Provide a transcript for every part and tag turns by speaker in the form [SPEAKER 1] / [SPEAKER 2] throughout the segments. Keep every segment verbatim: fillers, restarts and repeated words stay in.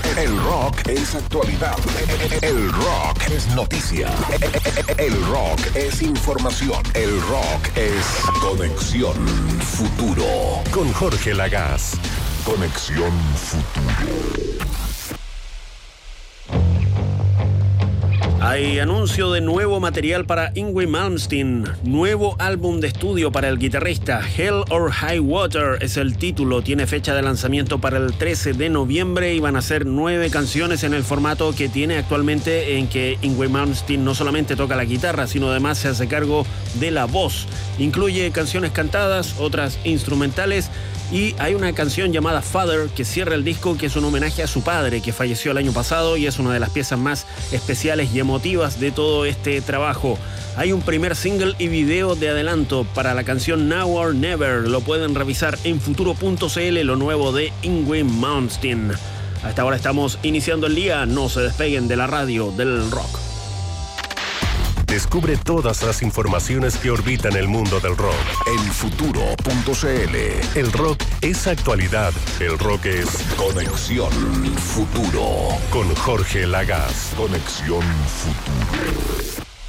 [SPEAKER 1] El rock es actualidad. El rock es noticia. El rock es información. El rock es Conexión Futuro.
[SPEAKER 2] Con Jorge Lagaz.
[SPEAKER 1] Conexión Futuro.
[SPEAKER 3] Hay anuncio de nuevo material para Yngwie Malmsteen, nuevo álbum de estudio para el guitarrista. Hell or High Water es el título, tiene fecha de lanzamiento para el trece de noviembre y van a ser nueve canciones en el formato que tiene actualmente, en que Yngwie Malmsteen no solamente toca la guitarra, sino además se hace cargo de la voz. Incluye canciones cantadas, otras instrumentales, y hay una canción llamada Father que cierra el disco, que es un homenaje a su padre, que falleció el año pasado, y es una de las piezas más especiales y emotivas de todo este trabajo. Hay un primer single y video de adelanto para la canción Now or Never. Lo pueden revisar en futuro punto c l, lo nuevo de Yngwie Malmsteen. Hasta ahora estamos iniciando el día. No se despeguen de la radio del rock.
[SPEAKER 2] Descubre todas las informaciones que orbitan el mundo del rock
[SPEAKER 1] en futuro punto c l.
[SPEAKER 2] El rock es actualidad. El rock es
[SPEAKER 1] Conexión Futuro.
[SPEAKER 2] Con Jorge Lagaz.
[SPEAKER 1] Conexión Futuro.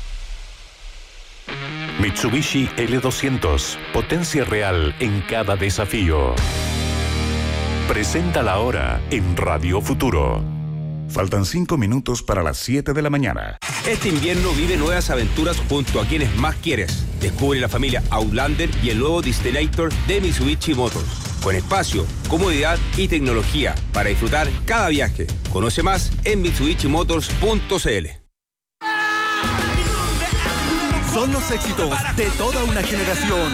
[SPEAKER 2] Mitsubishi L doscientos. Potencia real en cada desafío. Presenta la hora en Radio Futuro.
[SPEAKER 1] Faltan cinco minutos para las siete de la mañana.
[SPEAKER 4] Este invierno vive nuevas aventuras junto a quienes más quieres. Descubre la familia Outlander y el nuevo Destinator de Mitsubishi Motors. Con espacio, comodidad y tecnología para disfrutar cada viaje. Conoce más en mitsubishi motors punto c l.
[SPEAKER 5] Son los éxitos de toda una generación.